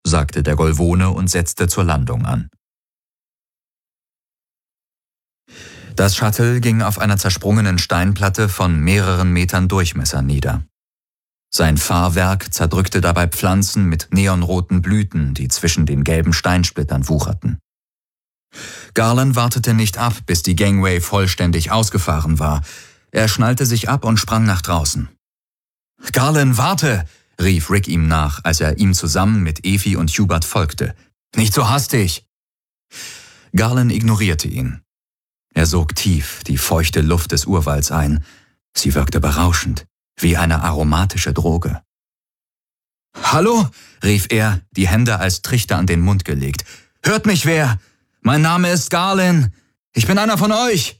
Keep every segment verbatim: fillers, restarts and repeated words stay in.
sagte der Golvone und setzte zur Landung an. Das Shuttle ging auf einer zersprungenen Steinplatte von mehreren Metern Durchmesser nieder. Sein Fahrwerk zerdrückte dabei Pflanzen mit neonroten Blüten, die zwischen den gelben Steinsplittern wucherten. Garland wartete nicht ab, bis die Gangway vollständig ausgefahren war. Er schnallte sich ab und sprang nach draußen. »Garland, warte!« rief Rick ihm nach, als er ihm zusammen mit Effie und Hubert folgte. »Nicht so hastig!« Garland ignorierte ihn. Er sog tief die feuchte Luft des Urwalds ein. Sie wirkte berauschend, wie eine aromatische Droge. »Hallo?« rief er, die Hände als Trichter an den Mund gelegt. »Hört mich wer? Mein Name ist Garland. Ich bin einer von euch!«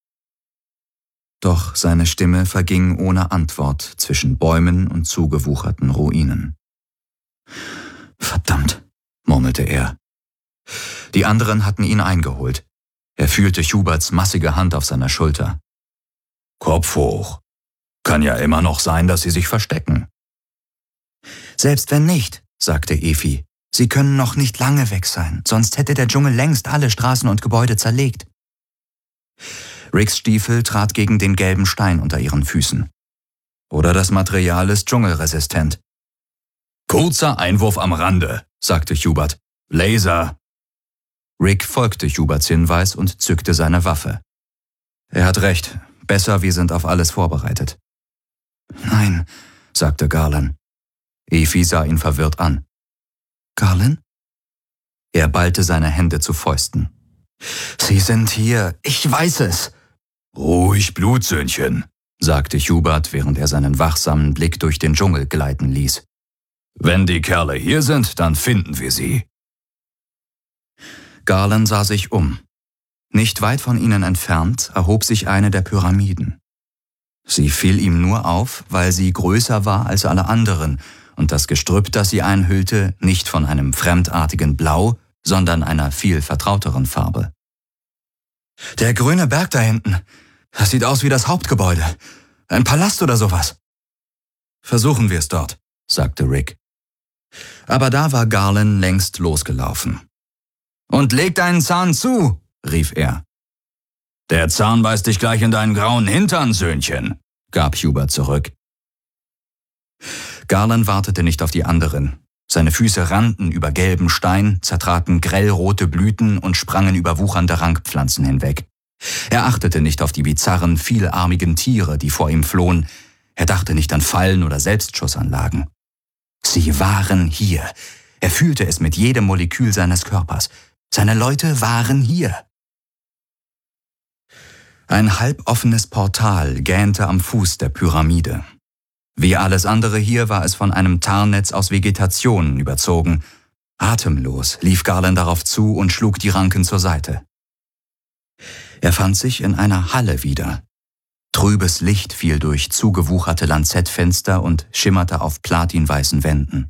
Doch seine Stimme verging ohne Antwort zwischen Bäumen und zugewucherten Ruinen. »Verdammt«, murmelte er. Die anderen hatten ihn eingeholt. Er fühlte Huberts massige Hand auf seiner Schulter. »Kopf hoch. Kann ja immer noch sein, dass sie sich verstecken.« »Selbst wenn nicht«, sagte Effie. »Sie können noch nicht lange weg sein, sonst hätte der Dschungel längst alle Straßen und Gebäude zerlegt.« Ricks Stiefel trat gegen den gelben Stein unter ihren Füßen. »Oder das Material ist dschungelresistent.« »Kurzer Einwurf am Rande«, sagte Hubert. »Laser!« Rick folgte Huberts Hinweis und zückte seine Waffe. »Er hat recht. Besser, wir sind auf alles vorbereitet.« »Nein«, sagte Garland. Effie sah ihn verwirrt an. »Garland?« Er ballte seine Hände zu Fäusten. »Sie sind hier. Ich weiß es.« »Ruhig, Blutsöhnchen«, sagte Hubert, während er seinen wachsamen Blick durch den Dschungel gleiten ließ. »Wenn die Kerle hier sind, dann finden wir sie.« Garland sah sich um. Nicht weit von ihnen entfernt erhob sich eine der Pyramiden. Sie fiel ihm nur auf, weil sie größer war als alle anderen und das Gestrüpp, das sie einhüllte, nicht von einem fremdartigen Blau, sondern einer viel vertrauteren Farbe. »Der grüne Berg da hinten, das sieht aus wie das Hauptgebäude. Ein Palast oder sowas.« »Versuchen wir es dort«, sagte Rick. Aber da war Garland längst losgelaufen. »Und leg deinen Zahn zu«, rief er. »Der Zahn beißt dich gleich in deinen grauen Hintern, Söhnchen«, gab Hubert zurück. Garland wartete nicht auf die anderen. Seine Füße rannten über gelben Stein, zertraten grellrote Blüten und sprangen über wuchernde Rankpflanzen hinweg. Er achtete nicht auf die bizarren, vielarmigen Tiere, die vor ihm flohen. Er dachte nicht an Fallen oder Selbstschussanlagen. Sie waren hier. Er fühlte es mit jedem Molekül seines Körpers. Seine Leute waren hier. Ein halboffenes Portal gähnte am Fuß der Pyramide. Wie alles andere hier war es von einem Tarnnetz aus Vegetation überzogen. Atemlos lief Garland darauf zu und schlug die Ranken zur Seite. Er fand sich in einer Halle wieder. Trübes Licht fiel durch zugewucherte Lanzettfenster und schimmerte auf platinweißen Wänden.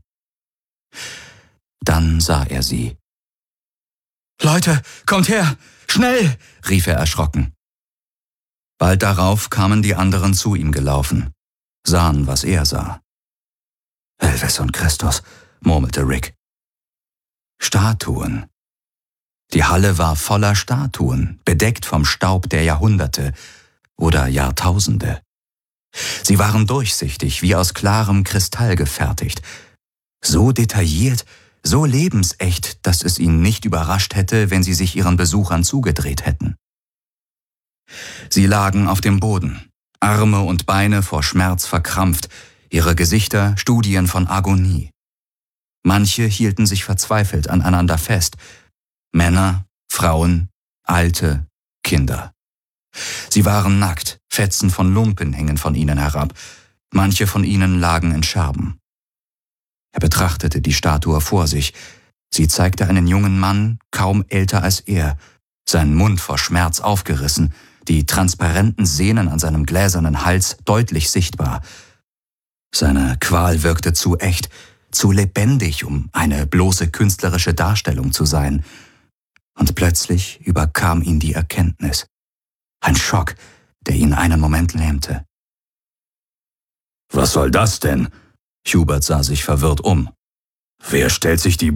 Dann sah er sie. »Leute, kommt her! Schnell!« rief er erschrocken. Bald darauf kamen die anderen zu ihm gelaufen, sahen, was er sah. »Elvis und Christus«, murmelte Rick. Statuen. Die Halle war voller Statuen, bedeckt vom Staub der Jahrhunderte oder Jahrtausende. Sie waren durchsichtig, wie aus klarem Kristall gefertigt, so detailliert, so lebensecht, dass es ihn nicht überrascht hätte, wenn sie sich ihren Besuchern zugedreht hätten. Sie lagen auf dem Boden, Arme und Beine vor Schmerz verkrampft, ihre Gesichter Studien von Agonie. Manche hielten sich verzweifelt aneinander fest, Männer, Frauen, Alte, Kinder. Sie waren nackt, Fetzen von Lumpen hingen von ihnen herab, manche von ihnen lagen in Scherben. Er betrachtete die Statue vor sich. Sie zeigte einen jungen Mann, kaum älter als er, seinen Mund vor Schmerz aufgerissen, die transparenten Sehnen an seinem gläsernen Hals deutlich sichtbar. Seine Qual wirkte zu echt, zu lebendig, um eine bloße künstlerische Darstellung zu sein. Und plötzlich überkam ihn die Erkenntnis. Ein Schock, der ihn einen Moment lähmte. »Was soll das denn?« Hubert sah sich verwirrt um. »Wer stellt sich die